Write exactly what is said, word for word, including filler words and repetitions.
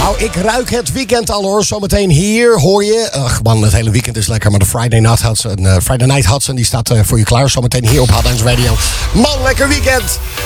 Nou, ik ruik het weekend al hoor. Zometeen hier hoor je. Ach man, het hele weekend is lekker. Maar de Friday Night Hudson, uh, Friday Night Hudson die staat uh, voor je klaar. Zometeen hier op Hot Dance Radio. Man, lekker weekend.